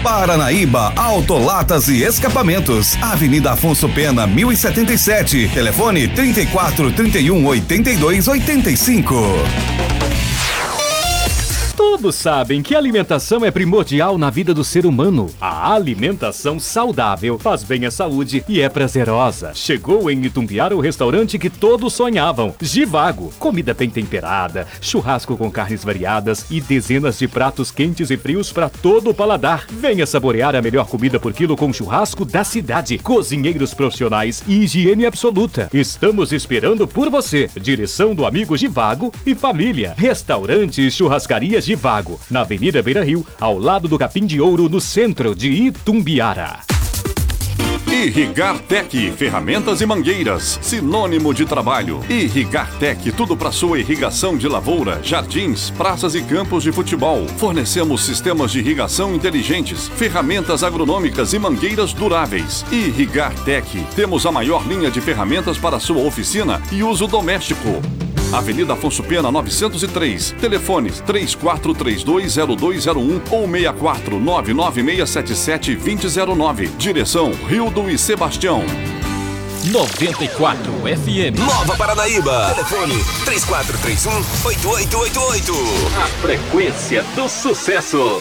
Paranaíba Autolatas e Escapamentos, Avenida Afonso Pena, 1077, telefone 34 31 82 85. Todos sabem que a alimentação é primordial na vida do ser humano. A alimentação saudável faz bem à saúde e é prazerosa. Chegou em Itumbiara o restaurante que todos sonhavam, Givago. Comida bem temperada, churrasco com carnes variadas e dezenas de pratos quentes e frios para todo o paladar. Venha saborear a melhor comida por quilo com churrasco da cidade. Cozinheiros profissionais e higiene absoluta. Estamos esperando por você. Direção do amigo Givago e família. Restaurante e churrascaria Givago, na Avenida Beira Rio, ao lado do Capim de Ouro, no centro de Itumbiara. Irrigar Tech, ferramentas e mangueiras, sinônimo de trabalho. Irrigar Tech, tudo para sua irrigação de lavoura, jardins, praças e campos de futebol. Fornecemos sistemas de irrigação inteligentes, ferramentas agronômicas e mangueiras duráveis. Irrigar Tech, temos a maior linha de ferramentas para sua oficina e uso doméstico. Avenida Afonso Pena 903, telefones 34320201 ou 64996772009. Direção Rildo e Sebastião. 94 FM Nova Paranaíba. Telefone 3431-8888. A frequência do sucesso.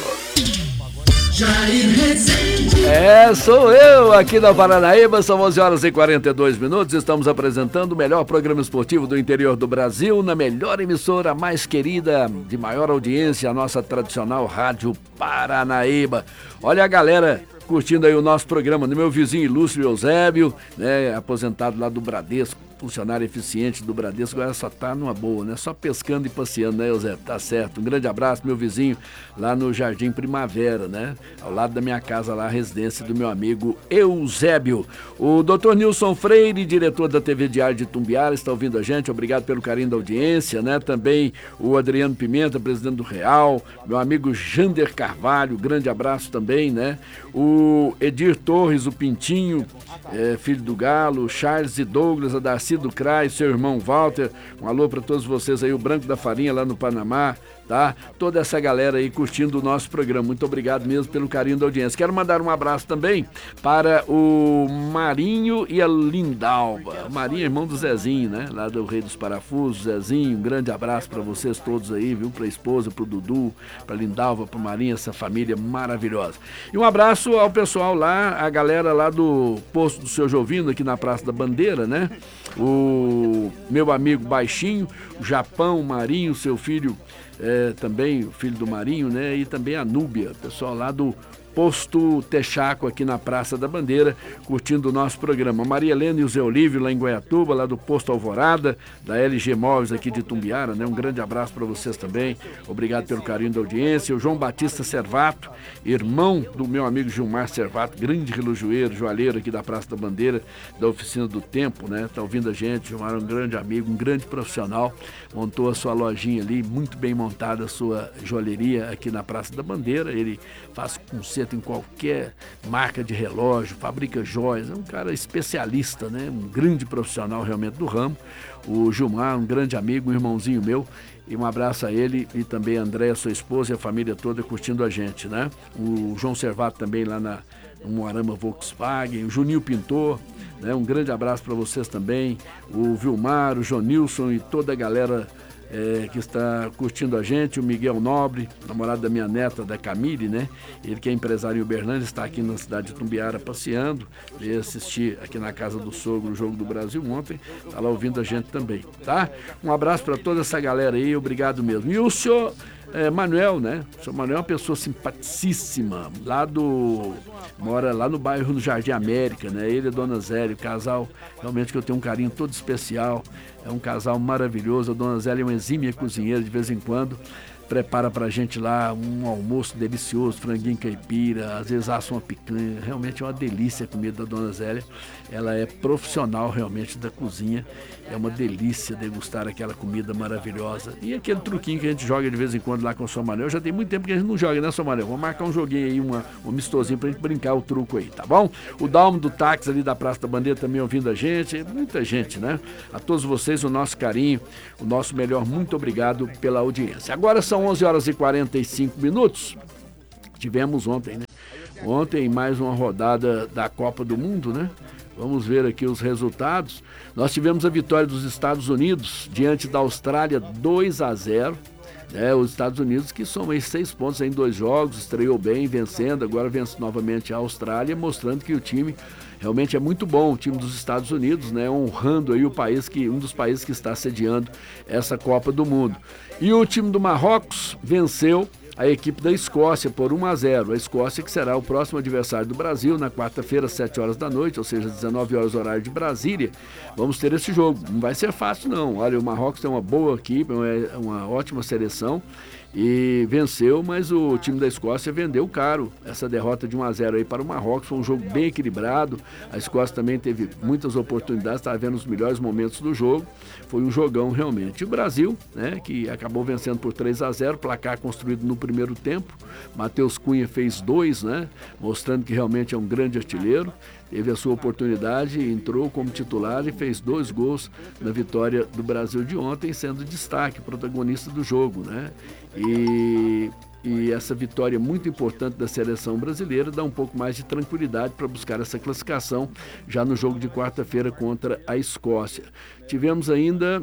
Jair Rezende. Sou eu aqui na Paranaíba, são 11h42, estamos apresentando o melhor programa esportivo do interior do Brasil, na melhor emissora, mais querida, de maior audiência, a nossa tradicional Rádio Paranaíba. Olha a galera curtindo aí o nosso programa, do meu vizinho ilustre Eusébio, né, aposentado lá do Bradesco, funcionário eficiente do Bradesco, agora só tá numa boa, né? Só pescando e passeando, né, Eusébio? Tá certo. Um grande abraço, meu vizinho, lá no Jardim Primavera, né? Ao lado da minha casa lá, a residência do meu amigo Eusébio. O Dr. Nilson Freire, diretor da TV Diário de Itumbiara, está ouvindo a gente, obrigado pelo carinho da audiência, né? Também o Adriano Pimenta, presidente do Real, meu amigo Jander Carvalho, grande abraço também, né? O Edir Torres, o Pintinho, filho do Galo, Charles e Douglas, a Darcy do CRAI, seu irmão Walter, um alô para todos vocês aí, o Branco da Farinha lá no Panamá, tá? Toda essa galera aí curtindo o nosso programa, muito obrigado mesmo pelo carinho da audiência. Quero mandar um abraço também para o Marinho e a Lindalva. O Marinho é irmão do Zezinho, né? Lá do Rei dos Parafusos, Zezinho, um grande abraço para vocês todos aí, viu? Para a esposa, para o Dudu, para a Lindalva, para o Marinho, essa família maravilhosa. E um abraço ao pessoal lá, a galera lá do posto do Seu Jovino, aqui na Praça da Bandeira, né? O meu amigo Baixinho, o Japão, o Marinho, seu filho também, o filho do Marinho, né? E também a Núbia, pessoal lá do Posto Texaco, aqui na Praça da Bandeira, curtindo o nosso programa. Maria Helena e o Zé Olívio, lá em Goiatuba, lá do Posto Alvorada, da LG Móveis aqui de Itumbiara, né? Um grande abraço para vocês também. Obrigado pelo carinho da audiência. O João Batista Servato, irmão do meu amigo Gilmar Servato, grande relojoeiro, joalheiro aqui da Praça da Bandeira, da Oficina do Tempo, né? Tá ouvindo a gente. Gilmar é um grande amigo, um grande profissional. Montou a sua lojinha ali, muito bem montada a sua joalheria aqui na Praça da Bandeira. Ele faz conserto em qualquer marca de relógio, fabrica joias, é um cara especialista, né? Um grande profissional realmente do ramo. O Gilmar, um grande amigo, um irmãozinho meu, e um abraço a ele e também a Andréa, sua esposa, e a família toda curtindo a gente, né? O João Servato também lá no Moarama Volkswagen, o Juninho Pintor, né? Um grande abraço para vocês também, o Vilmar, o Jonilson e toda a galera que está curtindo a gente, o Miguel Nobre, namorado da minha neta, da Camille, né? Ele que é empresário em Uberlândia, está aqui na cidade de Itumbiara passeando, veio assistir aqui na casa do sogro o Jogo do Brasil ontem, está lá ouvindo a gente também, tá? Um abraço para toda essa galera aí, obrigado mesmo. E o senhor Manuel, né? O senhor Manuel é uma pessoa simpaticíssima, mora lá no bairro do Jardim América, né? Ele e a Dona Zélia, o casal realmente que eu tenho um carinho todo especial, é um casal maravilhoso. A Dona Zélia é uma exímia cozinheira, de vez em quando prepara pra gente lá um almoço delicioso, franguinho caipira, às vezes assa uma picanha, realmente é uma delícia a comida da Dona Zélia. Ela é profissional realmente da cozinha, é uma delícia degustar aquela comida maravilhosa. E aquele truquinho que a gente joga de vez em quando lá com o São Manuel, já tem muito tempo que a gente não joga, né, São Manuel? Vamos marcar um joguinho aí, um amistosinho pra gente brincar o truco aí, tá bom? O Dalmo do táxi ali da Praça da Bandeira também ouvindo a gente, muita gente, né? A todos vocês o nosso carinho, o nosso melhor, muito obrigado pela audiência. Agora são 11h45, tivemos ontem, né? Ontem mais uma rodada da Copa do Mundo, né? Vamos ver aqui os resultados. Nós tivemos a vitória dos Estados Unidos diante da Austrália 2-0. Os Estados Unidos que soma aí 6 pontos em 2 jogos, estreou bem, vencendo, agora vence novamente a Austrália, mostrando que o time realmente é muito bom, o time dos Estados Unidos, né, honrando aí um dos países que está sediando essa Copa do Mundo. E o time do Marrocos venceu a equipe da Escócia por 1-0. A Escócia que será o próximo adversário do Brasil na quarta-feira, às 7 horas da noite, ou seja, 19 horas horário de Brasília. Vamos ter esse jogo. Não vai ser fácil não. Olha, o Marrocos tem uma boa equipe, uma ótima seleção e venceu, mas o time da Escócia vendeu caro essa derrota de 1-0 aí para o Marrocos. Foi um jogo bem equilibrado. A Escócia também teve muitas oportunidades, estava vendo os melhores momentos do jogo. Foi um jogão realmente. E o Brasil, né, que acabou vencendo por 3-0, placar construído no primeiro tempo. Matheus Cunha fez 2, né, mostrando que realmente é um grande artilheiro. Teve a sua oportunidade, entrou como titular e fez 2 gols na vitória do Brasil de ontem, sendo destaque, protagonista do jogo, né? E essa vitória muito importante da seleção brasileira dá um pouco mais de tranquilidade para buscar essa classificação já no jogo de quarta-feira contra a Escócia. Tivemos ainda,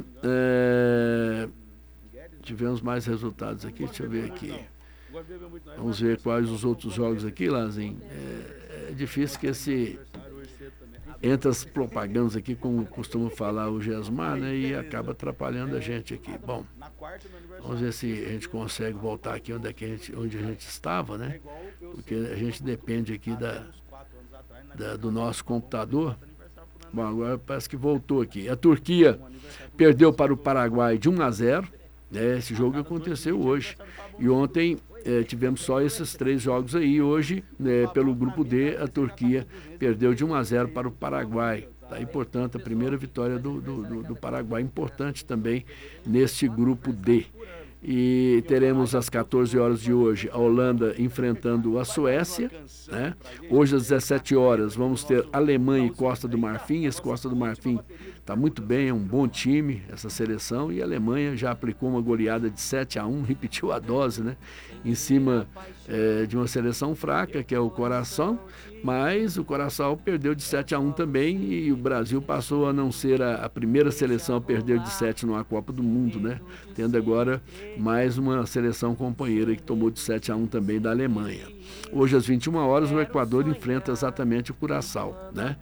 tivemos mais resultados aqui, deixa eu ver aqui. Vamos ver quais os outros jogos aqui, Lazinho. É difícil que entre as propagandas aqui, como costuma falar o Gesmar, né, e acaba atrapalhando a gente aqui. Bom, vamos ver se a gente consegue voltar aqui onde a gente estava, né? Porque a gente depende aqui do nosso computador. Bom, agora parece que voltou aqui. A Turquia perdeu para o Paraguai de 1-0. Esse jogo aconteceu hoje. E ontem tivemos só esses 3 jogos aí. Hoje, pelo grupo D, a Turquia perdeu de 1-0 para o Paraguai. Tá, portanto, a primeira vitória do Paraguai, importante também neste grupo D. E teremos às 14 horas de hoje a Holanda enfrentando a Suécia, né? Hoje às 17 horas vamos ter Alemanha e Costa do Marfim. Esse Costa do Marfim está muito bem, é um bom time essa seleção, e a Alemanha já aplicou uma goleada de 7-1, repetiu a dose, né? Em cima de uma seleção fraca, que é o Curaçao, mas o Curaçao perdeu de 7-1 também, e o Brasil passou a não ser a primeira seleção a perder de 7 numa Copa do Mundo, né? Tendo agora mais uma seleção companheira que tomou de 7-1 também da Alemanha. Hoje às 21 horas o Equador enfrenta exatamente o Curaçao, né?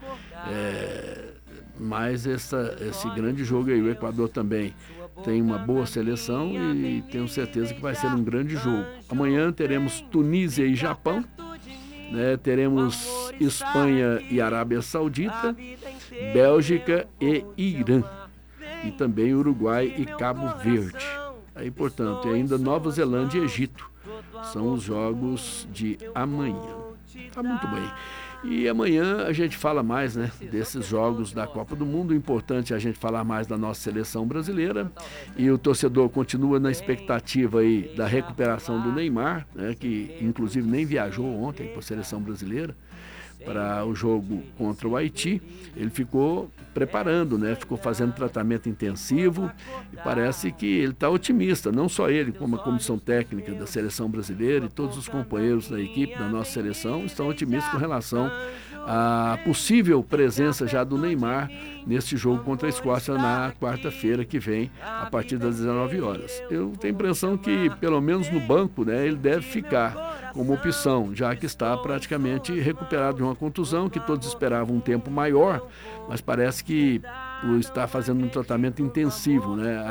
Mas esse grande jogo aí, o Equador também tem uma boa seleção e tenho certeza que vai ser um grande jogo. Amanhã teremos Tunísia e Japão, né? Teremos Espanha e Arábia Saudita, Bélgica e Irã, e também Uruguai e Cabo Verde. Aí, portanto, e ainda Nova Zelândia e Egito são os jogos de amanhã. Tá muito bem. E amanhã a gente fala mais, né, desses jogos da Copa do Mundo. O importante é a gente falar mais da nossa seleção brasileira. E o torcedor continua na expectativa aí da recuperação do Neymar, né, que inclusive nem viajou ontem para a seleção brasileira para o jogo contra o Haiti. Ele ficou preparando, né? Ficou fazendo tratamento intensivo e parece que ele está otimista, não só ele, como a comissão técnica da seleção brasileira e todos os companheiros da equipe da nossa seleção estão otimistas com relação à possível presença já do Neymar neste jogo contra a Escócia na quarta-feira que vem, a partir das 19 horas. Eu tenho a impressão que, pelo menos no banco, né, ele deve ficar como opção, já que está praticamente recuperado de uma contusão, que todos esperavam um tempo maior, mas parece que por estar fazendo um tratamento intensivo, né,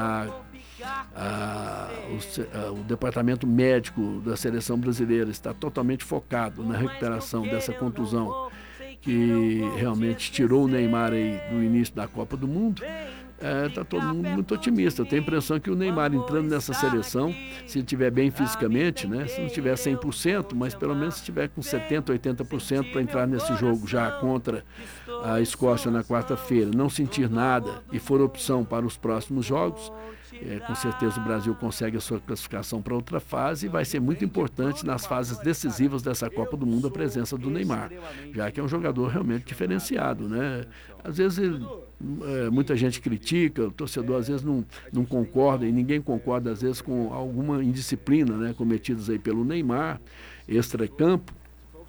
o departamento médico da seleção brasileira está totalmente focado na recuperação dessa contusão que realmente tirou o Neymar aí do início da Copa do Mundo. Está todo mundo muito otimista. Eu tenho a impressão que o Neymar entrando nessa seleção, se ele estiver bem fisicamente, né, se não estiver 100%, mas pelo menos se estiver com 70%, 80% para entrar nesse jogo já contra a Escócia na quarta-feira, não sentir nada e for opção para os próximos jogos, com certeza o Brasil consegue a sua classificação para outra fase, e vai ser muito importante nas fases decisivas dessa Copa do Mundo a presença do Neymar, já que é um jogador realmente diferenciado, né? Às vezes muita gente critica, o torcedor às vezes não concorda, e ninguém concorda às vezes com alguma indisciplina, né, cometidas aí pelo Neymar, extra-campo,